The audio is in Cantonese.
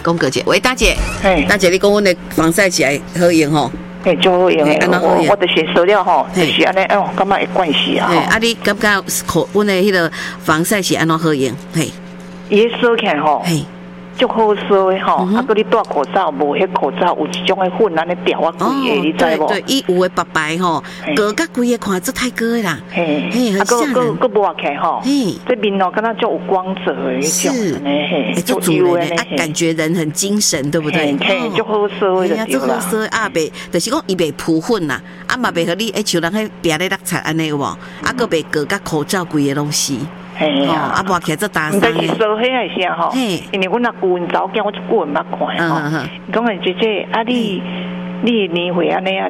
讲过者，喂，大姐， 嘿， 大姐，你讲阮的防晒起来好用吼？ 嘿，就好用诶。我的选塑料吼，就是安尼，哦，感觉会关系啊。 啊，你感觉阮的迄个防晒是安怎好用？嘿， 伊烧起来吼。 嘿。 足好烧的吼，啊，佮你戴口罩无？迄口罩有一种的粉，安尼掉啊，贵的，你知无？ 对，伊有的白白吼，高甲贵的看做太高的啦。 嘿， 很吓人。 佮抹起来吼，这面哦，敢若就有光泽的迄种， 是，足足的啊，感觉人很精神，对不对？ 嘿，足好烧的对啦。 足好烧啊，袂，就是讲伊袂扑粉啦，啊嘛袂互你像人迄别咧落菜安尼有无？啊，佮袂高甲口罩贵的拢是。 嘿啊，抹起来做打伞。 但是烧迄个啥吼，因为阮阿舅因查某囝，我一久毋捌看吼。讲诶姐姐，啊你年岁安尼啊？